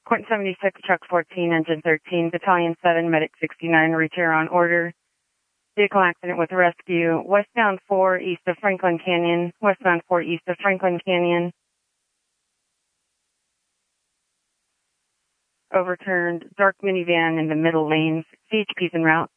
Quint 76, Truck 14, Engine 13, Battalion 7, Medic 69, repair on order. Vehicle accident with rescue, westbound 4 east of Franklin Canyon, westbound 4 east of Franklin Canyon. Overturned, dark minivan in the middle lanes, CHP's en route.